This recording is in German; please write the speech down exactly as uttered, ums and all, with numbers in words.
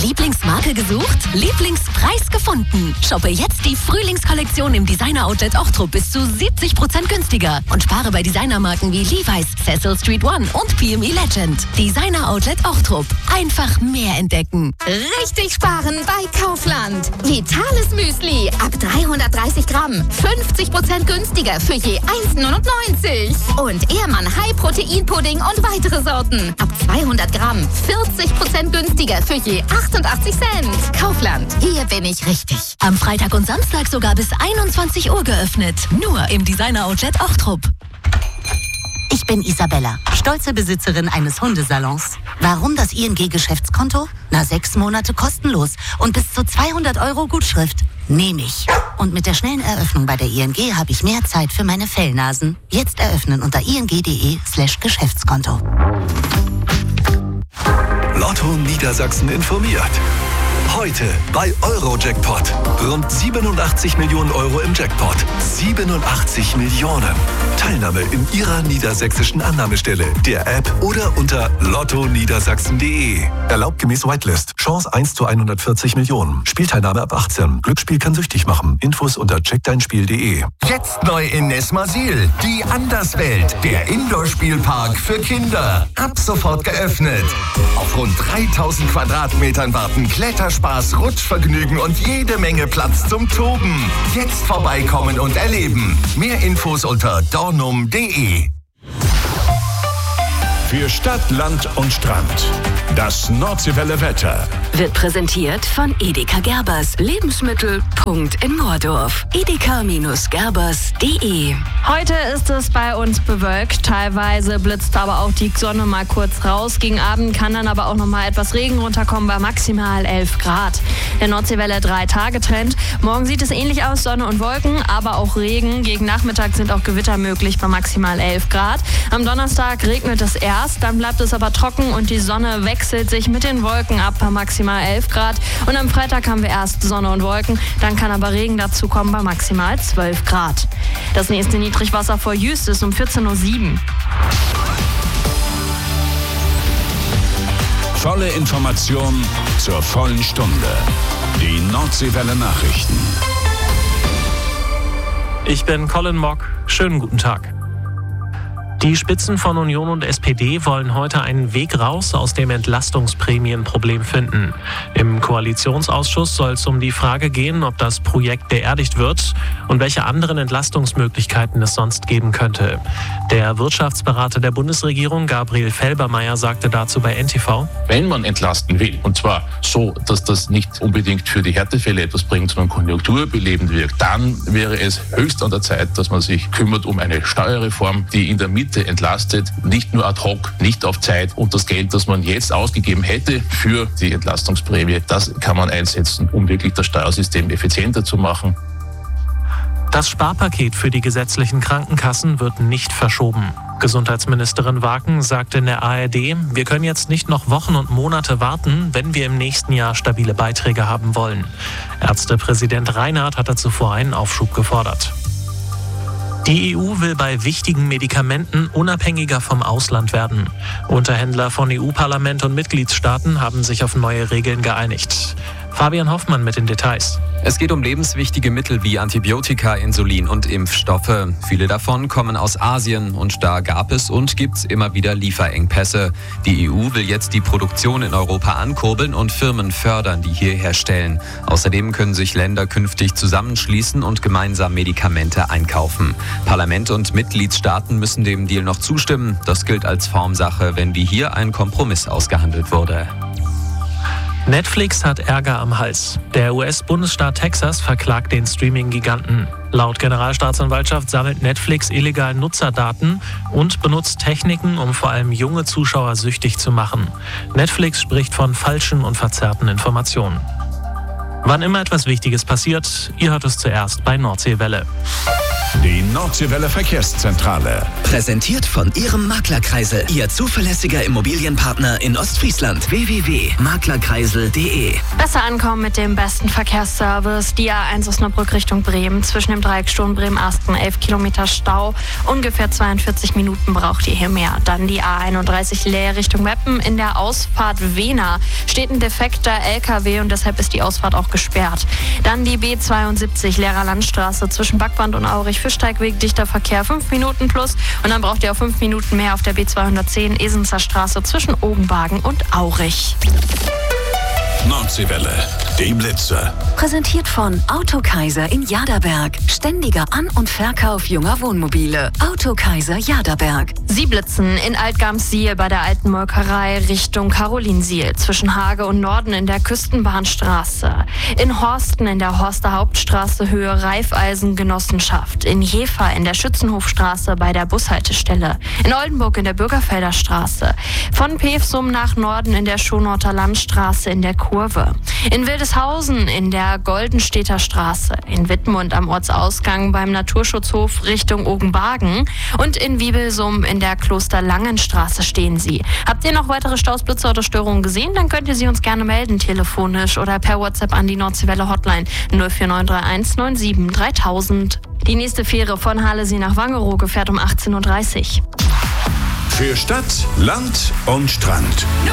Lieblingsmarke gesucht? Lieblingspreis gefunden. Shoppe jetzt die Frühlingskollektion im Designer-Outlet Ochtrup bis zu siebzig Prozent günstiger und spare bei Designermarken wie Levi's, Cecil Street One und P M E Legend. Designer-Outlet Ochtrup. Einfach mehr entdecken. Richtig sparen bei Kaufland. Vitales Müsli ab dreihundertdreißig Gramm. fünfzig Prozent günstiger für je eins neunundneunzig. Und Ehrmann High-Protein-Pudding und weitere Sorten ab zweihundert Gramm. vierzig Prozent günstiger für je achtundachtzig Cent. Kaufland, hier bin ich richtig. Am Freitag und Samstag sogar bis einundzwanzig Uhr geöffnet. Nur im Designer-Outlet Ochtrup. Ich bin Isabella, stolze Besitzerin eines Hundesalons. Warum das I N G-Geschäftskonto? Na, sechs Monate kostenlos und bis zu zweihundert Euro Gutschrift. Nehme ich. Und mit der schnellen Eröffnung bei der I N G habe ich mehr Zeit für meine Fellnasen. Jetzt eröffnen unter ing.de slash Geschäftskonto. Lotto Niedersachsen informiert. Heute bei Eurojackpot. Rund siebenundachtzig Millionen Euro im Jackpot. siebenundachtzig Millionen. Teilnahme in Ihrer niedersächsischen Annahmestelle, der App oder unter lotto niedersachsen punkt de. Erlaubt gemäß Whitelist. Chance eins zu hundertvierzig Millionen. Spielteilnahme ab achtzehn. Glücksspiel kann süchtig machen. Infos unter check dein spiel punkt de. Jetzt neu in Nesmasil. Die Anderswelt. Der Indoor-Spielpark für Kinder. Ab sofort geöffnet. Auf rund dreitausend Quadratmetern warten Kletterspaß, Rutschvergnügen und jede Menge Platz zum Toben. Jetzt vorbeikommen und erleben. Mehr Infos unter dornum punkt de. Für Stadt, Land und Strand. Das Nordseewelle Wetter. Wird präsentiert von Edeka Gerbers. Lebensmittel. Punkt in Moordorf. edeka Gerbers punkt de. Heute ist es bei uns bewölkt. Teilweise blitzt aber auch die Sonne mal kurz raus. Gegen Abend kann dann aber auch noch mal etwas Regen runterkommen bei maximal elf Grad. Der Nordseewelle drei Tage Trend. Morgen sieht es ähnlich aus, Sonne und Wolken, aber auch Regen. Gegen Nachmittag sind auch Gewitter möglich bei maximal elf Grad. Am Donnerstag regnet es erst, dann bleibt es aber trocken und die Sonne wechselt sich mit den Wolken ab bei maximal elf Grad. Und am Freitag haben wir erst Sonne und Wolken, dann kann aber Regen dazu kommen bei maximal zwölf Grad. Das nächste Niedrigwasser vor Jüst ist um vierzehn Uhr sieben. Volle Information zur vollen Stunde. Die Nordseewelle Nachrichten. Ich bin Colin Mock. Schönen guten Tag. Die Spitzen von Union und S P D wollen heute einen Weg raus aus dem Entlastungsprämienproblem finden. Im Koalitionsausschuss soll es um die Frage gehen, ob das Projekt beerdigt wird und welche anderen Entlastungsmöglichkeiten es sonst geben könnte. Der Wirtschaftsberater der Bundesregierung, Gabriel Felbermayr, sagte dazu bei N T V: Wenn man entlasten will, und zwar so, dass das nicht unbedingt für die Härtefälle etwas bringt, sondern konjunkturbelebend wirkt, dann wäre es höchst an der Zeit, dass man sich kümmert um eine Steuerreform, die in der Mitte entlastet, nicht nur ad hoc, nicht auf Zeit, und das Geld, das man jetzt ausgegeben hätte für die Entlastungsprämie, das kann man einsetzen, um wirklich das Steuersystem effizienter zu machen. Das Sparpaket für die gesetzlichen Krankenkassen wird nicht verschoben. Gesundheitsministerin Waken sagte in der A R D, wir können jetzt nicht noch Wochen und Monate warten, wenn wir im nächsten Jahr stabile Beiträge haben wollen. Ärztepräsident Reinhardt hatte zuvor einen Aufschub gefordert. Die E U will bei wichtigen Medikamenten unabhängiger vom Ausland werden. Unterhändler von E U-Parlament und Mitgliedstaaten haben sich auf neue Regeln geeinigt. Fabian Hoffmann mit den Details. Es geht um lebenswichtige Mittel wie Antibiotika, Insulin und Impfstoffe. Viele davon kommen aus Asien und da gab es und gibt es immer wieder Lieferengpässe. Die E U will jetzt die Produktion in Europa ankurbeln und Firmen fördern, die hier herstellen. Außerdem können sich Länder künftig zusammenschließen und gemeinsam Medikamente einkaufen. Parlament und Mitgliedstaaten müssen dem Deal noch zustimmen. Das gilt als Formsache, wenn wie hier ein Kompromiss ausgehandelt wurde. Netflix hat Ärger am Hals. Der U S-Bundesstaat Texas verklagt den Streaming-Giganten. Laut Generalstaatsanwaltschaft sammelt Netflix illegal Nutzerdaten und benutzt Techniken, um vor allem junge Zuschauer süchtig zu machen. Netflix spricht von falschen und verzerrten Informationen. Wann immer etwas Wichtiges passiert, ihr hört es zuerst bei Nordseewelle. Die Nordseewelle Verkehrszentrale. Präsentiert von Ihrem Maklerkreisel. Ihr zuverlässiger Immobilienpartner in Ostfriesland. w w w punkt maklerkreisel punkt de. Besser ankommen mit dem besten Verkehrsservice. Die A eins Osnabrück Richtung Bremen. Zwischen dem Dreieck Sturm Bremen-Asten elf Kilometer Stau. Ungefähr zweiundvierzig Minuten braucht ihr hier mehr. Dann die A einunddreißig Leer Richtung Meppen. In der Ausfahrt Wehna steht ein defekter L K W und deshalb ist die Ausfahrt auch gesperrt. Dann die B zweiundsiebzig Leerer Landstraße zwischen Backwand und Aurich für Steigweg dichter Verkehr fünf Minuten plus. Und dann braucht ihr auch fünf Minuten mehr auf der B zweihundertzehn Esenzer Straße zwischen Ogenbagen und Aurich. Nordseewelle, die Blitzer. Präsentiert von Autokaiser in Jaderberg. Ständiger An- und Verkauf junger Wohnmobile. Autokaiser Jaderberg. Sie blitzen in Altgams-Siel bei der alten Molkerei Richtung Carolinsiel. Zwischen Hage und Norden in der Küstenbahnstraße. In Horsten in der Horster Hauptstraße Höhe Raiffeisen-Genossenschaft. In Jever in der Schützenhofstraße bei der Bushaltestelle. In Oldenburg in der Bürgerfelder Straße. Von Pevsum nach Norden in der Schonorter Landstraße in der Kurve. In Wildeshausen in der Goldenstädter Straße, in Wittmund am Ortsausgang beim Naturschutzhof Richtung Ogenbagen und in Wiebelsum in der Klosterlangenstraße stehen Sie. Habt ihr noch weitere Staus, Blitze oder Störungen gesehen? Dann könnt ihr sie uns gerne melden, telefonisch oder per WhatsApp an die Nordseewelle Hotline null vier neun drei eins neun sieben dreitausend. Die nächste Fähre von Halesee nach Wangerooge fährt um achtzehn Uhr dreißig. Für Stadt, Land und Strand.